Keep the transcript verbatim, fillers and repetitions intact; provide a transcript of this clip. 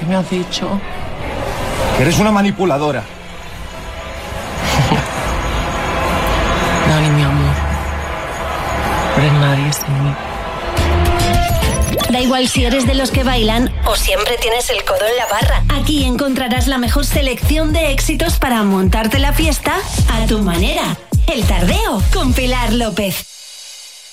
me has dicho? Que eres una manipuladora. Dani, mi amor. No eres nadie sin mí. Da igual si eres de los que bailan o siempre tienes el codo en la barra. Aquí encontrarás la mejor selección de éxitos para montarte la fiesta a tu manera. El Tardeo con Pilar López.